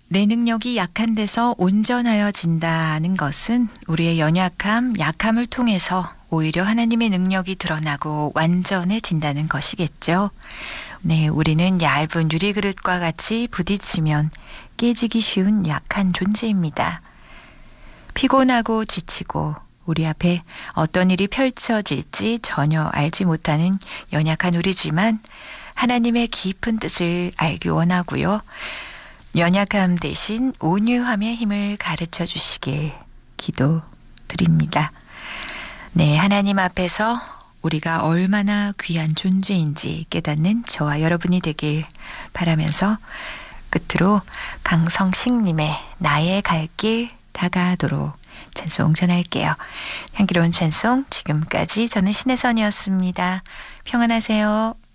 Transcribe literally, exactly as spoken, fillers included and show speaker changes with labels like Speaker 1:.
Speaker 1: 내 능력이 약한 데서 온전하여진다는 것은 우리의 연약함, 약함을 통해서 오히려 하나님의 능력이 드러나고 완전해진다는 것이겠죠. 네, 우리는 얇은 유리그릇과 같이 부딪히면 깨지기 쉬운 약한 존재입니다. 피곤하고 지치고 우리 앞에 어떤 일이 펼쳐질지 전혀 알지 못하는 연약한 우리지만 하나님의 깊은 뜻을 알기 원하고요. 연약함 대신 온유함의 힘을 가르쳐 주시길 기도드립니다. 네, 하나님 앞에서 우리가 얼마나 귀한 존재인지 깨닫는 저와 여러분이 되길 바라면서 끝으로 강성식님의 나의 갈 길 다가도록 찬송 전할게요. 향기로운 찬송 지금까지 저는 신혜선이었습니다. 평안하세요.